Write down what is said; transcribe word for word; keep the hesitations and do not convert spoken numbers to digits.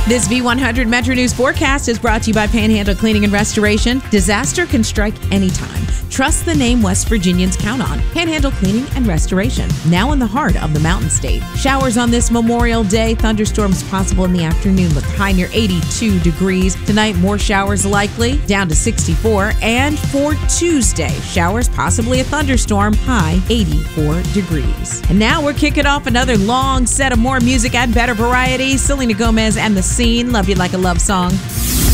This V one hundred Metro News forecast is brought to you by Panhandle Cleaning and Restoration. Disaster can strike anytime. Trust the name West Virginians count on. Panhandle Cleaning and Restoration, now in the heart of the Mountain State. Showers on this Memorial Day. Thunderstorms possible in the afternoon with high near eighty-two degrees. Tonight, more showers likely, down to sixty-four. And for Tuesday, showers, possibly a thunderstorm, high eighty-four degrees. And now we're kicking off another long set of more music and better variety. Selena Gomez and The Scene, Love You Like a Love Song.